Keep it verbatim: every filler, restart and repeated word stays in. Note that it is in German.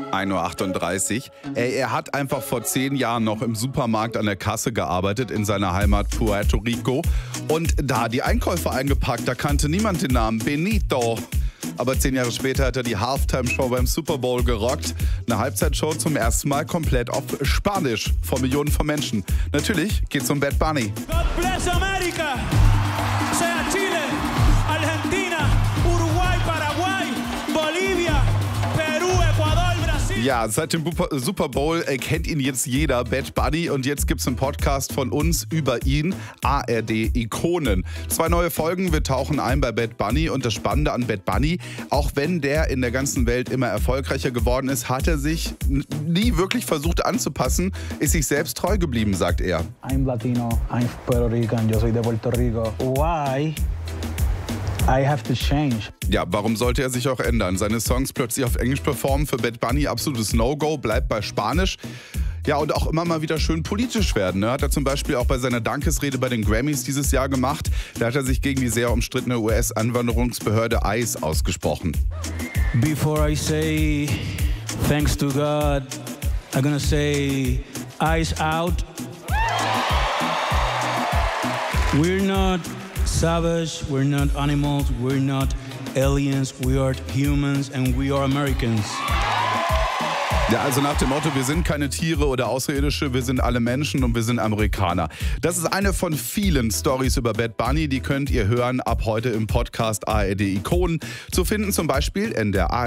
ein Uhr achtunddreißig. Ey, er hat einfach vor zehn Jahren noch im Supermarkt an der Kasse gearbeitet in seiner Heimat Puerto Rico und da die Einkäufe eingepackt. Da kannte niemand den Namen Benito. Aber zehn Jahre später hat er die Halftime-Show beim Super Bowl gerockt. Eine Halbzeitshow zum ersten Mal komplett auf Spanisch vor Millionen von Menschen. Natürlich geht's um Bad Bunny. God bless America. Sea Chile, Argentina, Uruguay, Paraguay, Bolivia, Peru, Ecuador, Brasil. Ja, seit dem Super Bowl äh, kennt ihn jetzt jeder, Bad Bunny. Und jetzt gibt's einen Podcast von uns über ihn, A R D-Ikonen. Zwei neue Folgen, wir tauchen ein bei Bad Bunny. Und das Spannende an Bad Bunny, auch wenn der in der ganzen Welt immer erfolgreicher geworden ist, hat er sich n- nie wirklich versucht anzupassen, ist sich selbst treu geblieben, sagt er. I'm Latino, I'm Puerto Rican, yo soy de Puerto Rico. Why I have to change? Ja, warum sollte er sich auch ändern? Seine Songs plötzlich auf Englisch performen, für Bad Bunny absolutes No-Go, bleibt bei Spanisch. Ja, und auch immer mal wieder schön politisch werden. Ne? Hat er zum Beispiel auch bei seiner Dankesrede bei den Grammys dieses Jahr gemacht. Da hat er sich gegen die sehr umstrittene U S-Anwanderungsbehörde I C E ausgesprochen. Before I say thanks to God, I'm gonna say eyes out. We're not savage, we're not animals, we're not aliens, we are humans and we are Americans. Ja, also nach dem Motto, wir sind keine Tiere oder Außerirdische, wir sind alle Menschen und wir sind Amerikaner. Das ist eine von vielen Storys über Bad Bunny, die könnt ihr hören ab heute im Podcast A R D Ikonen. Zu finden zum Beispiel in der A R D